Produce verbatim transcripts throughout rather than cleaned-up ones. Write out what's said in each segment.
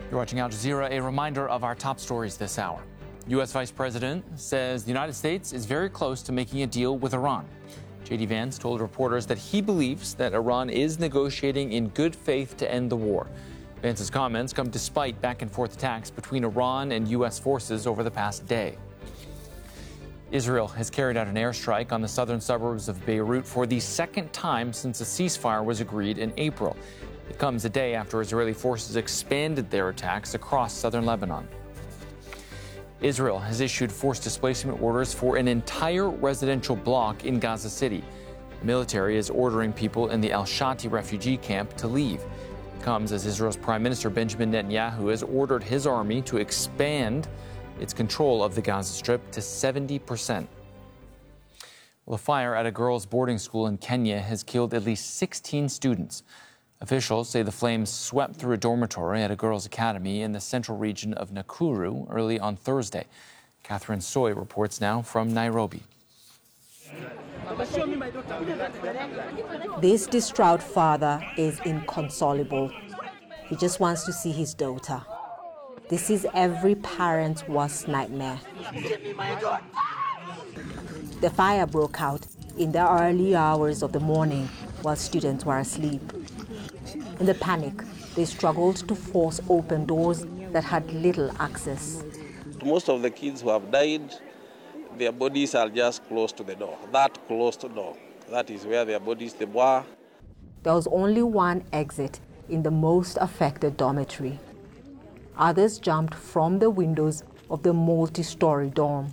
You're watching Al Jazeera. A reminder of our top stories this hour. U S Vice President says the United States is very close to making a deal with Iran. J D Vance told reporters that he believes that Iran is negotiating in good faith to end the war. Vance's comments come despite back-and-forth attacks between Iran and U S forces over the past day. Israel has carried out an airstrike on the southern suburbs of Beirut for the second time since a ceasefire was agreed in April. It comes a day after Israeli forces expanded their attacks across southern Lebanon. Israel has issued forced displacement orders for an entire residential block in Gaza City. The military is ordering people in the Al-Shati refugee camp to leave. It comes as Israel's Prime Minister Benjamin Netanyahu has ordered his army to expand its control of the Gaza Strip to seventy percent. Well, a fire at a girls' boarding school in Kenya has killed at least sixteen students. Officials say the flames swept through a dormitory at a girls' academy in the central region of Nakuru early on Thursday. Catherine Soy reports now from Nairobi. This distraught father is inconsolable. He just wants to see his daughter. This is every parent's worst nightmare. The fire broke out in the early hours of the morning while students were asleep. In the panic, they struggled to force open doors that had little access. Most of the kids who have died, their bodies are just close to the door, that closed door. That is where their bodies they were. There was only one exit in the most affected dormitory. Others jumped from the windows of the multi-story dorm.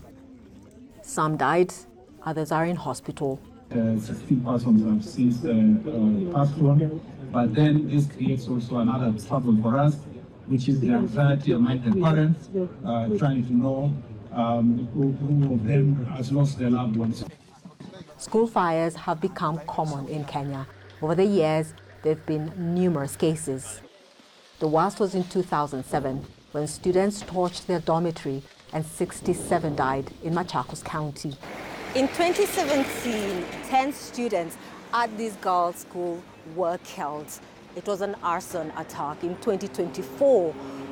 Some died, others are in hospital. Uh, sixteen persons have since uh, uh, passed on, but then this creates also another problem for us, which is the anxiety among the parents, uh, trying to know um, who, who of them has lost their loved ones. School fires have become common in Kenya. Over the years, there have been numerous cases. The worst was in two thousand seven, when students torched their dormitory and sixty-seven died in Machakos County. In twenty seventeen, ten students at this girls' school were killed. It was an arson attack. In twenty twenty-four,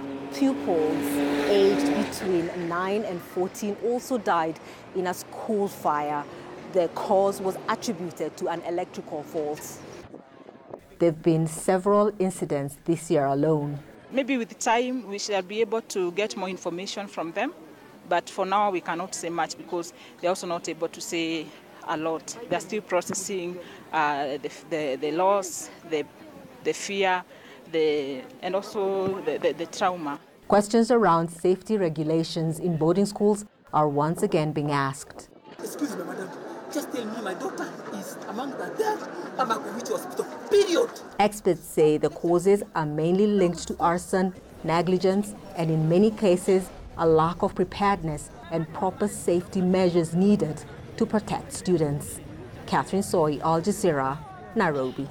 pupils aged between nine and fourteen also died in a school fire. The cause was attributed to an electrical fault. There have been several incidents this year alone. Maybe with time we shall be able to get more information from them. But for now, we cannot say much because they're also not able to say a lot. They're still processing uh, the, the, the loss, the, the fear, the, and also the, the, the trauma. Questions around safety regulations in boarding schools are once again being asked. Excuse me, madam. Just tell me my daughter is among the dead. I'm at which hospital, period. Experts say the causes are mainly linked to arson, negligence, and in many cases, a lack of preparedness and proper safety measures needed to protect students. Catherine Soy, Al Jazeera, Nairobi.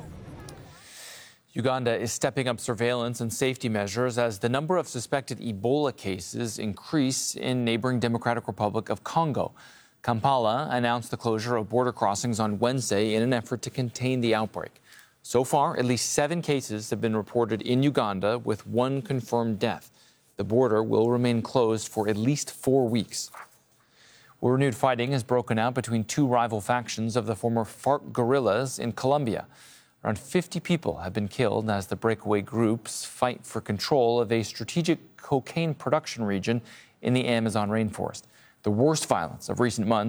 Uganda is stepping up surveillance and safety measures as the number of suspected Ebola cases increase in neighboring Democratic Republic of Congo. Kampala announced the closure of border crossings on Wednesday in an effort to contain the outbreak. So far, at least seven cases have been reported in Uganda, with one confirmed death. The border will remain closed for at least four weeks. Well, renewed fighting has broken out between two rival factions of the former FARC guerrillas in Colombia. Around fifty people have been killed as the breakaway groups fight for control of a strategic cocaine production region in the Amazon rainforest. The worst violence of recent months